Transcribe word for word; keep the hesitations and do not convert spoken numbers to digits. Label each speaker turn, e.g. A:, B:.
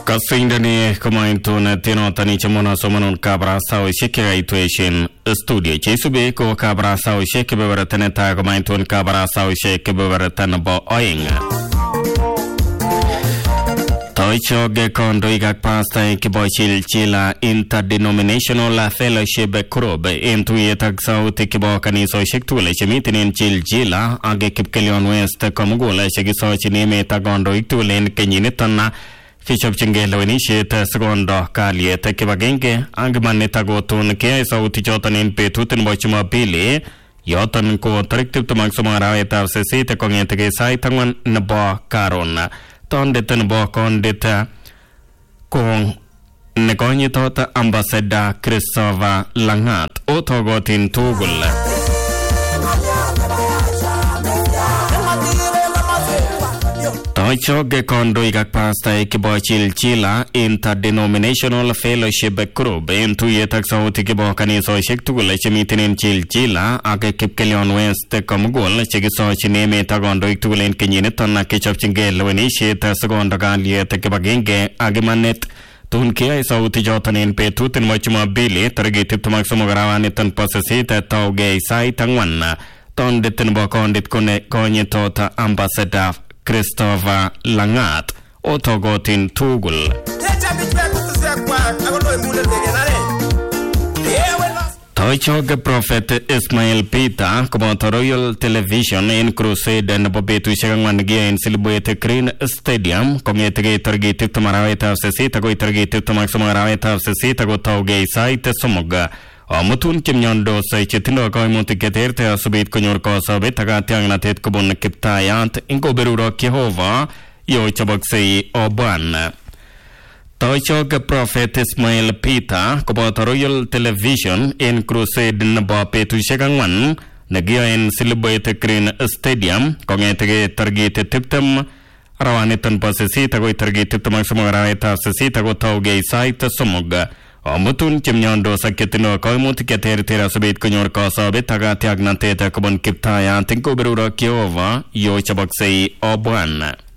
A: Kasindani kumaintuna tino tani chamona somanon kabrasa o shekera ituation studio. Chesube ko kabrasa o shekebe waratane ta kumaintun kabrasa o shekebe waratane bo oinga. Toichoge kondo igak pasta ikibochil chila interdenominational fellowship kurobe intu yetak sauti kibo kaniso shektule chemitinin chil chila age kipkelion west komugula shegiso chinime tagondo iktulen kenyinitana Kishop chingelo wenishet segondo kaliet kibagenge angman nitagotun ke sauti chotanin petutin bochuma pili yotan ko tarik timang sumarawet av sesite kongete sai tangwan nabo karon tondetan bo kondita kong nekonyi tota ambassador Christopher Langat otogotin tugul Toichoge kondo igak pasta ikibochil chila interdenominational fellowship group intu yetak sauti kibo kaniso shektugul chemitinin chil chila ake kipkelion west komugul chegiso chineme tagondo iktugulen kenyiniton kichop chingel wenishet segondo kaliet kibagenge agimanet tunkia sauti jotanin petutin mochuma bili targit tumak sumogarawan posesit tauge sai tangwan tondetin bokondit kone konye tota ambassador Christopher Langat otogotin tugul Toichoge Prophet Ismail Peter kumoto Royal Television in crusade and bobetu shagangwan gia in Silbuete Green Stadium kongete targit tumaraweta sesita go targit tumak sumaraweta sesita go tauge site somoga Amutun kimnyondo sa chetino ko mutiketerte asubit kunyor ko sabit tagatyang natet kubun kiptayat inko beruro Jehova yo chabaksei oban Toichoge Prophet Ismail Peter kuboto Royal Television in crusade nabo petu shagangwan nagia in Silbuete Green Stadium kongete targit tiptem rawanitan pasesita go targit tiptem sumaraweta sesita go tauge site somoga Amutun kimnyondo saketino koimuti keter tera subit kunyor ko sabit tagatyag nanteta kubun kiptaya tinko berura Jehova yo chabaksei oban